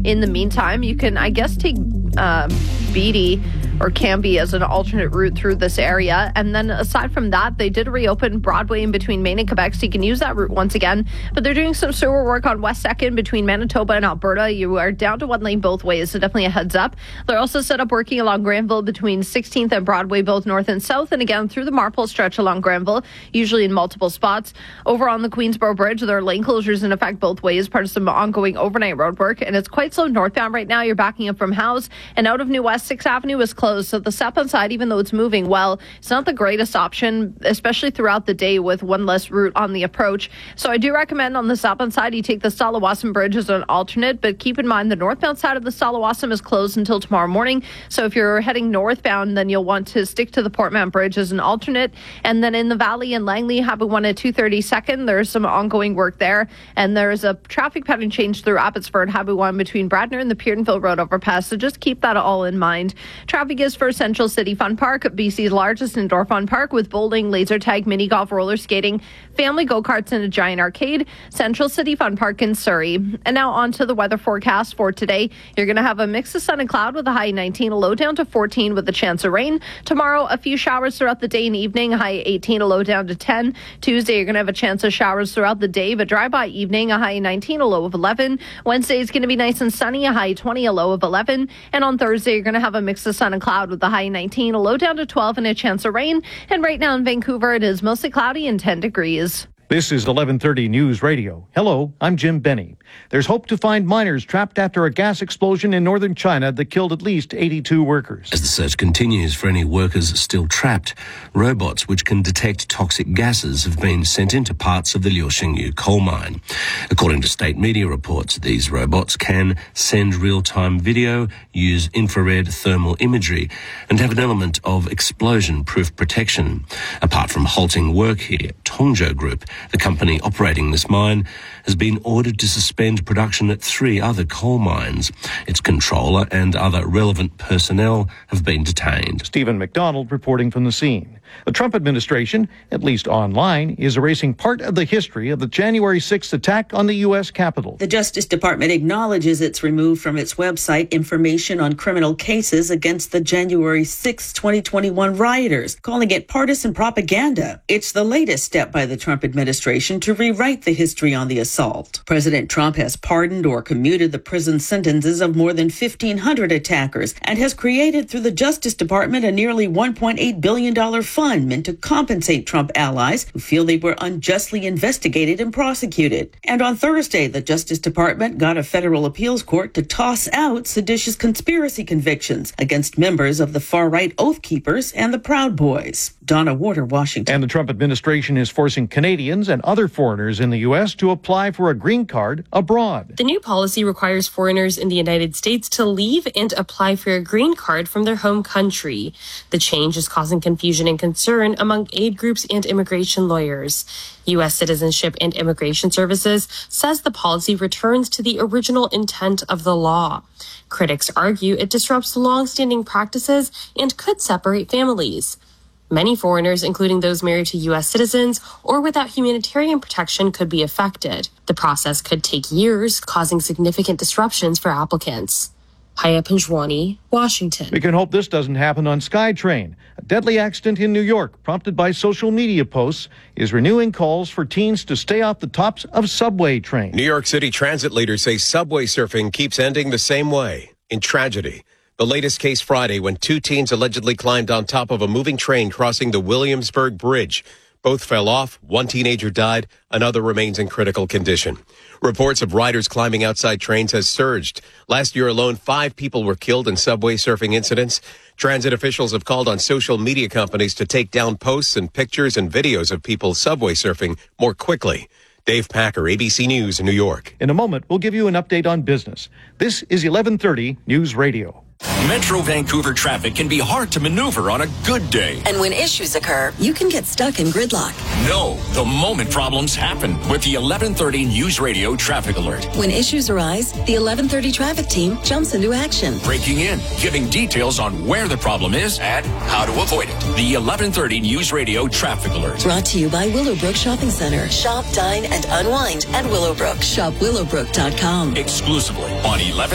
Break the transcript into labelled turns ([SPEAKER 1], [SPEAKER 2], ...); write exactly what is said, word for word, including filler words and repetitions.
[SPEAKER 1] In the meantime, you can, I guess, take uh, Beatty or Cambie as an alternate route through this area. And then aside from that, they did reopen Broadway in between Maine and Quebec, so you can use that route once again. But they're doing some sewer work on West second between Manitoba and Alberta. You are down to one lane both ways, so definitely a heads up. They're also set up working along Granville between sixteenth and Broadway, both north and south, and again through the Marpole stretch along Granville, usually in multiple spots. Over on the Queensboro Bridge, there are lane closures in effect both ways, part of some ongoing overnight road work, and it's quite slow northbound right now. You're backing up from Howes, and out of New West, sixth Avenue is closed. So the southbound side, even though it's moving well, it's not the greatest option, especially throughout the day with one less route on the approach. So I do recommend on the southbound side, you take the Stalawassam Bridge as an alternate, but keep in mind the northbound side of the Stalawassam is closed until tomorrow morning. So if you're heading northbound, then you'll want to stick to the Portmount Bridge as an alternate. And then in the Valley and Langley, Highway one at two thirty-second, there's some ongoing work there. And there's a traffic pattern change through Abbotsford, Highway one between Bradner and the Peardenville Road overpass. So just keep that all in mind. Traffic is for Central City Fun Park, B C's largest indoor fun park with bowling, laser tag, mini golf, roller skating, family go-karts, and a giant arcade. Central City Fun Park in Surrey. And now on to the weather forecast for today. You're going to have a mix of sun and cloud with a high nineteen, a low down to fourteen with a chance of rain. Tomorrow, a few showers throughout the day and evening, a high eighteen, a low down to ten. Tuesday, you're going to have a chance of showers throughout the day, but dry by evening, a high nineteen, a low of eleven. Wednesday is going to be nice and sunny, a high twenty, a low of eleven. And on Thursday, you're going to have a mix of sun and cloud with a high nineteen, a low down to twelve, and a chance of rain. And right now in Vancouver, it is mostly cloudy and ten degrees.
[SPEAKER 2] This is eleven thirty News Radio. Hello, I'm Jim Benny. There's hope to find miners trapped after a gas explosion in northern China that killed at least eighty-two workers.
[SPEAKER 3] As the search continues for any workers still trapped, robots which can detect toxic gases have been sent into parts of the Liuxingyu coal mine. According to state media reports, these robots can send real-time video, use infrared thermal imagery, and have an element of explosion-proof protection. Apart from halting work here, Tongzhou Group, the company operating this mine, has been ordered to suspend production at three other coal mines. Its controller and other relevant personnel have been detained.
[SPEAKER 2] Stephen McDonald reporting from the scene. The Trump administration, at least online, is erasing part of the history of the January sixth attack on the U S Capitol.
[SPEAKER 4] The Justice Department acknowledges it's removed from its website information on criminal cases against the January sixth, twenty twenty-one rioters, calling it partisan propaganda. It's the latest step by the Trump administration to rewrite the history on the assault. President Trump has pardoned or commuted the prison sentences of more than fifteen hundred attackers and has created through the Justice Department a nearly one point eight billion dollars fund meant to compensate Trump allies who feel they were unjustly investigated and prosecuted. And on Thursday, the Justice Department got a federal appeals court to toss out seditious conspiracy convictions against members of the far-right Oath Keepers and the Proud Boys. Donna Warder, Washington.
[SPEAKER 2] And the Trump administration is forcing Canadians and other foreigners in the U S to apply for a green card abroad.
[SPEAKER 5] The new policy requires foreigners in the United States to leave and apply for a green card from their home country. The change is causing confusion and concern among aid groups and immigration lawyers. U S Citizenship and Immigration Services says the policy returns to the original intent of the law. Critics argue it disrupts long-standing practices and could separate families. Many foreigners, including those married to U S citizens or without humanitarian protection, could be affected. The process could take years, causing significant disruptions for applicants. Haya Panjwani, Washington.
[SPEAKER 2] We can hope this doesn't happen on SkyTrain. A deadly accident in New York, prompted by social media posts, is renewing calls for teens to stay off the tops of subway trains.
[SPEAKER 6] New York City transit leaders say subway surfing keeps ending the same way, in tragedy. The latest case Friday when two teens allegedly climbed on top of a moving train crossing the Williamsburg Bridge. Both fell off. One teenager died. Another remains in critical condition. Reports of riders climbing outside trains has surged. Last year alone, five people were killed in subway surfing incidents. Transit officials have called on social media companies to take down posts and pictures and videos of people subway surfing more quickly. Dave Packer, A B C News, New York.
[SPEAKER 2] In a moment, we'll give you an update on business. This is eleven thirty News Radio.
[SPEAKER 7] Metro Vancouver traffic can be hard to maneuver on a good day.
[SPEAKER 8] And when issues occur, you can get stuck in gridlock.
[SPEAKER 7] No, the moment problems happen with the eleven thirty News Radio traffic alert.
[SPEAKER 8] When issues arise, the eleven thirty traffic team jumps into action.
[SPEAKER 7] Breaking in, giving details on where the problem is and how to avoid it. The eleven thirty News Radio traffic alert.
[SPEAKER 8] Brought to you by Willowbrook Shopping Center. Shop, dine, and unwind at Willowbrook. Shop willowbrook dot com.
[SPEAKER 7] Exclusively on eleven